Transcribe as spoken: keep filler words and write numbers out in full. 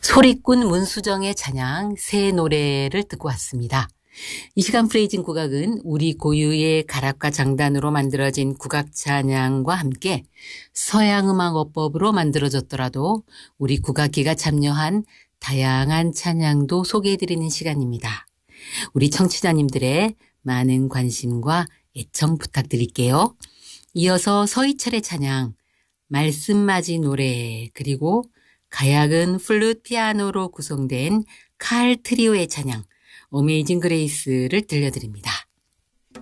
소리꾼 문수정의 찬양 새 노래를 듣고 왔습니다. 이 시간 프레이징 국악은 우리 고유의 가락과 장단으로 만들어진 국악 찬양과 함께 서양음악어법으로 만들어졌더라도 우리 국악기가 참여한 다양한 찬양도 소개해드리는 시간입니다. 우리 청취자님들의 많은 관심과 애청 부탁드릴게요. 이어서 서희철의 찬양, 말씀맞이 노래, 그리고 가야금, 플룻, 피아노로 구성된 칼 트리오의 찬양, 어메이징 그레이스를 들려드립니다.